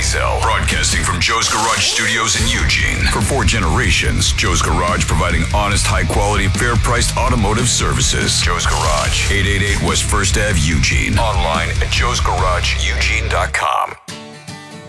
Maisel, broadcasting from Joe's Garage Studios in Eugene. For 4 generations, Joe's Garage providing honest, high-quality, fair-priced automotive services. Joe's Garage, 888 West 1st Ave, Eugene. Online at joesgarageeugene.com.